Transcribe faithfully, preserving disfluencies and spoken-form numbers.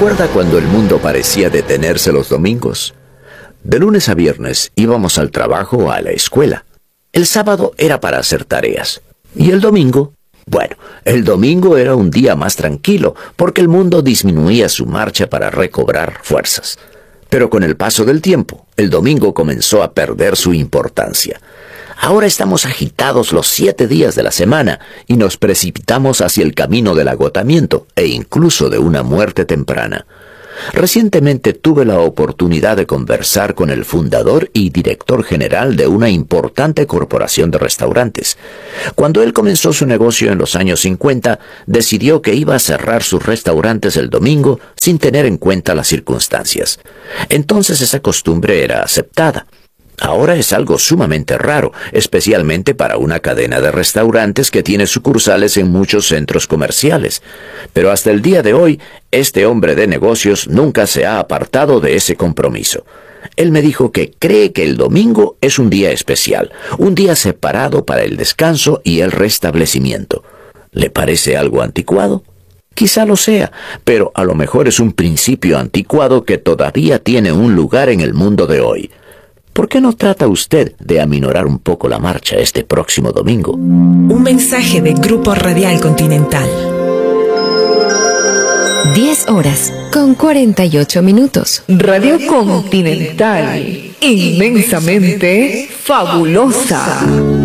¿Recuerda cuando el mundo parecía detenerse los domingos? De lunes a viernes íbamos al trabajo o a la escuela. El sábado era para hacer tareas. ¿Y el domingo? Bueno, el domingo era un día más tranquilo, porque el mundo disminuía su marcha para recobrar fuerzas. Pero con el paso del tiempo, el domingo comenzó a perder su importancia. Ahora estamos agitados los siete días de la semana y nos precipitamos hacia el camino del agotamiento e incluso de una muerte temprana. Recientemente tuve la oportunidad de conversar con el fundador y director general de una importante corporación de restaurantes. Cuando él comenzó su negocio en los años cincuenta, decidió que iba a cerrar sus restaurantes el domingo sin tener en cuenta las circunstancias. Entonces esa costumbre era aceptada. Ahora es algo sumamente raro, especialmente para una cadena de restaurantes que tiene sucursales en muchos centros comerciales. Pero hasta el día de hoy, este hombre de negocios nunca se ha apartado de ese compromiso. Él me dijo que cree que el domingo es un día especial, un día separado para el descanso y el restablecimiento. ¿Le parece algo anticuado? Quizá lo sea, pero a lo mejor es un principio anticuado que todavía tiene un lugar en el mundo de hoy. ¿Por qué no trata usted de aminorar un poco la marcha este próximo domingo? Un mensaje de Grupo Radial Continental. diez horas con cuarenta y ocho minutos. Radio Continental, inmensamente fabulosa.